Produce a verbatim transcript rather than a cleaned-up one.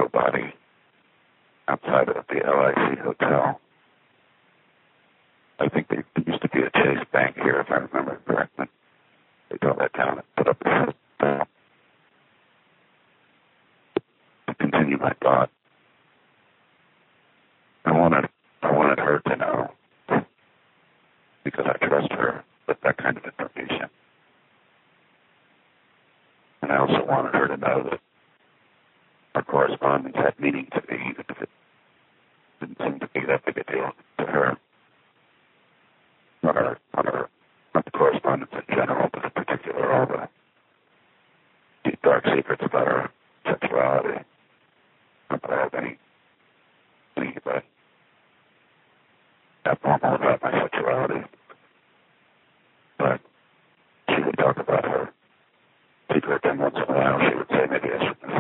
porta potty outside of the L I C hotel. I think there used to be a Chase Bank here, if I remember correctly. They tore that down and put up a hotel. To continue my thought, I wanted, I wanted her to know, because I trust her with that kind of information. And I also wanted her to know that our correspondence had meaning to me, even if it didn't seem to be that big a deal to her. Not our, not our, not the correspondence in general, but in particular all the deep, dark secrets about our sexuality. Not that I have any, any but abnormal about my sexuality. But she would talk about her secret, and once in a while she would say, maybe I should